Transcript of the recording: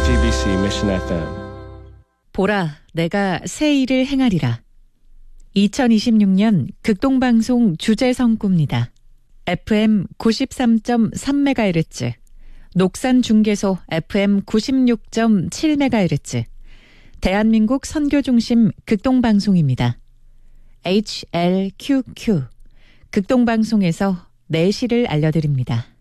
JTBC Mission FM. 보라, 내가 새 일을 행하리라. 2026년 극동방송 주제성구입니다. FM 93.3MHz, 녹산중계소 FM 96.7MHz, 대한민국 선교중심 극동방송입니다. HLQQ, 극동방송에서 내시를 알려드립니다.